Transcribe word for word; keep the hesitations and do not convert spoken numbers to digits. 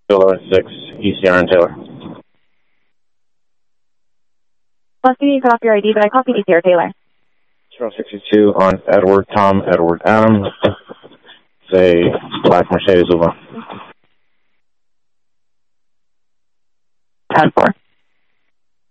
Kilo six, E C R and Taylor. Plus, you cut off your I D, but I copied E C R Taylor. Zero sixty-two on Edward, Tom, Edward, Adams. Say black Mercedes over. ten four.